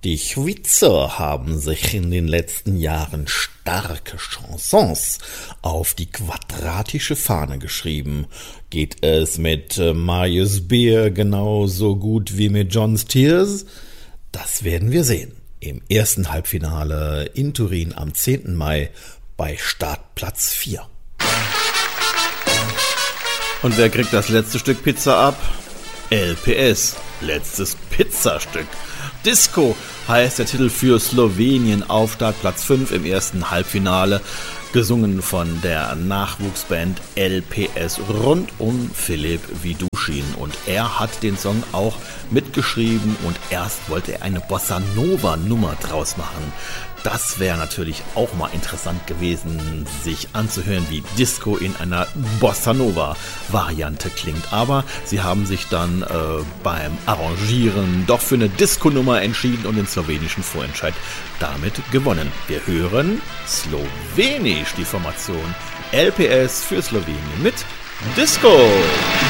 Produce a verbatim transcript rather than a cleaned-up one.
Die Schweizer haben sich in den letzten Jahren starke Chansons auf die quadratische Fahne geschrieben. Geht es mit Marius Beer genauso gut wie mit John's Tears? Das werden wir sehen. Im ersten Halbfinale in Turin am zehnten Mai bei Startplatz vier. Und wer kriegt das letzte Stück Pizza ab? L P S, letztes Pizzastück. Disco heißt der Titel für Slowenien auf Startplatz fünf im ersten Halbfinale, gesungen von der Nachwuchsband L P S rund um Filip Widuschin. Und er hat den Song auch mitgeschrieben und erst wollte er eine Bossa-Nova-Nummer draus machen. Das wäre natürlich auch mal interessant gewesen, sich anzuhören, wie Disco in einer Bossa-Nova-Variante klingt. Aber sie haben sich dann äh, beim Arrangieren doch für eine Disco-Nummer entschieden und den slowenischen Vorentscheid damit gewonnen. Wir hören Slowenisch die Formation L P S für Slowenien mit Disco.